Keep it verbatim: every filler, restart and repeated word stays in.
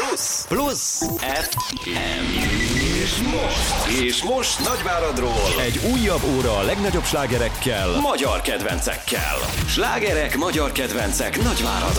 Plusz, plusz, ef em. És most, és most Nagyváradról egy újabb óra a legnagyobb slágerekkel, magyar kedvencekkel. Slágerek, magyar kedvencek Nagyváradról.